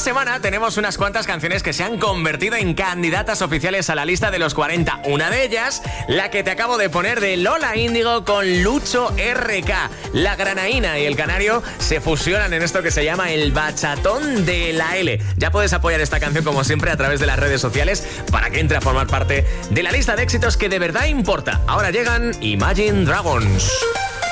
semana tenemos unas cuantas canciones que se han convertido en candidatas oficiales a la lista de los 40. Una de ellas, la que te acabo de poner de Lola Índigo con Lucho RK. La granaína y el canario se fusionan en esto que se llama el bachatón de la L. Ya puedes apoyar esta canción como siempre a través de las redes sociales para que entre a formar parte de la lista de éxitos que de verdad importa. Ahora llegan Imagine Dragons.